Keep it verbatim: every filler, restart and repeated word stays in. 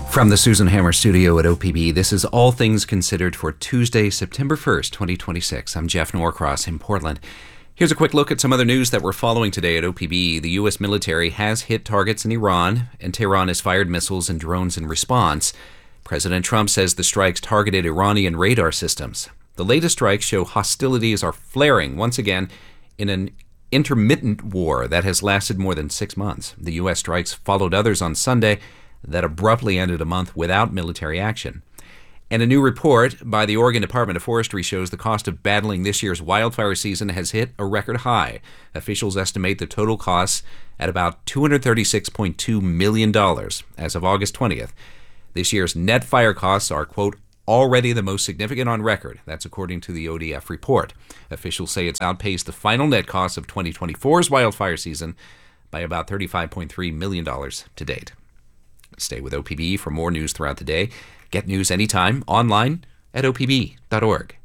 From the Susan Hammer studio at O P B, this is All Things Considered for Tuesday, September first, twenty twenty-six. I'm Jeff Norcross in Portland. Here's a quick look at some other news that we're following today at O P B. The U S military has hit targets in Iran, and Tehran has fired missiles and drones in response. President Trump says the strikes targeted Iranian radar systems. The latest strikes show hostilities are flaring once again in an intermittent war that has lasted more than six months. The U S strikes followed others on Sunday that abruptly ended a month without military action. And a new report by the Oregon Department of Forestry shows the cost of battling this year's wildfire season has hit a record high. Officials estimate the total costs at about two hundred thirty-six point two million dollars as of August twentieth. This year's net fire costs are, quote, already the most significant on record. That's according to the O D F report. Officials say it's outpaced the final net cost of twenty twenty-four's wildfire season by about thirty-five point three million dollars to date. Stay with O P B for more news throughout the day. Get news anytime online at O P B dot org.